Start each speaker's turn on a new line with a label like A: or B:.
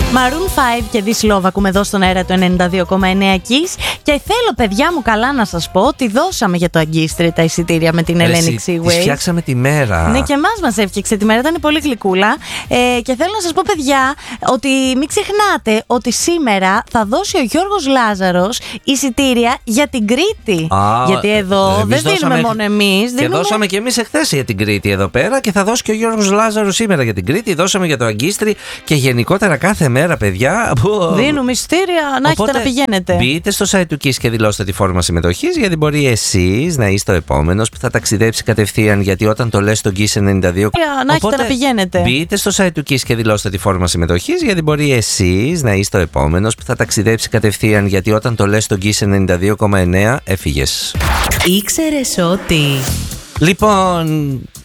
A: Maroon 5 και This Love ακούμε εδώ στον αέρα του 92,9 Kiss. Και θέλω, παιδιά μου, καλά να σας πω ότι δώσαμε για το Αγκίστρι τα εισιτήρια με την Hellenic Seaways.
B: Της φτιάξαμε τη μέρα.
A: Ναι, και εμάς μας έφτιαξε τη μέρα, ήταν πολύ γλυκούλα. Και θέλω να σας πω, παιδιά, ότι μην ξεχνάτε ότι σήμερα θα δώσει ο Γιώργος Λάζαρος εισιτήρια για την Κρήτη. Γιατί εδώ δεν δίνουμε μόνο εμείς.
B: Και δώσαμε και εμείς εχθές για την Κρήτη εδώ πέρα και θα δώσει και ο Γιώργος Λάζαρος σήμερα για την Κρήτη. Δώσαμε για το Αγκίστρι και γενικότερα κάθε μέρα, παιδιά.
A: Δίνουμε εισιτήρια, να έχετε να πηγαίνετε.
B: Μπείτε στο site του Kiss και δηλώστε τη φόρμα συμμετοχής, γιατί μπορεί εσείς να είστε ο επόμενος που θα ταξιδέψει κατευθείαν. Γιατί όταν το λες στο Kiss 92.
A: Να έχετε να πηγαίνετε.
B: Μπείτε στο site του Kiss και δηλώστε τη φόρμα συμμετοχής, γιατί μπορεί εσείς να είστε ο επόμενος που θα ταξιδέψει κατευθείαν. Γιατί όταν το λες στο Kiss 92,9 έφυγες.
A: Ήξερες ότι.
B: Λοιπόν,